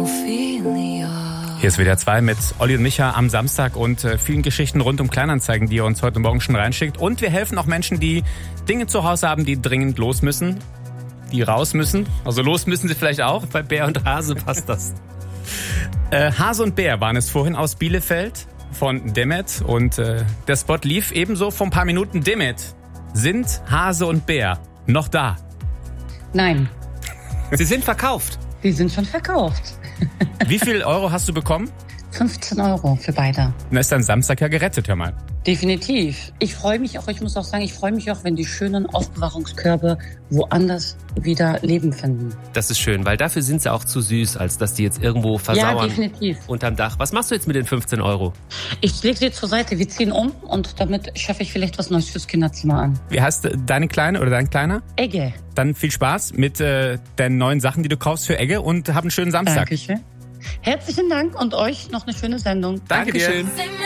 Hier ist WDR 2 mit Olli und Micha am Samstag und vielen Geschichten rund um Kleinanzeigen, die ihr uns heute Morgen schon reinschickt. Und wir helfen auch Menschen, die Dinge zu Hause haben, die dringend los müssen, die raus müssen. Also los müssen sie vielleicht auch. Bei Bär und Hase passt das. Hase und Bär waren es vorhin aus Bielefeld von Demet. Und der Spot lief ebenso vor ein paar Minuten. Demet, sind Hase und Bär noch da? Nein. Sie sind verkauft. Die sind schon verkauft. Wie viel Euro hast du bekommen? 15 Euro für beide. Na, ist dein Samstag ja gerettet, hör mal. Definitiv. Ich freue mich auch, ich muss auch sagen, ich freue mich auch, wenn die schönen Aufbewahrungskörbe woanders wieder Leben finden. Das ist schön, weil dafür sind sie auch zu süß, als dass die jetzt irgendwo versauern. Ja, definitiv. Unterm Dach. Was machst du jetzt mit den 15 Euro? Ich lege sie zur Seite, wir ziehen um und damit schaffe ich vielleicht was Neues fürs Kinderzimmer an. Wie heißt deine Kleine oder dein Kleiner? Egge. Dann viel Spaß mit den neuen Sachen, die du kaufst für Egge und hab einen schönen Samstag. Dankeschön. Herzlichen Dank und euch noch eine schöne Sendung. Danke dir.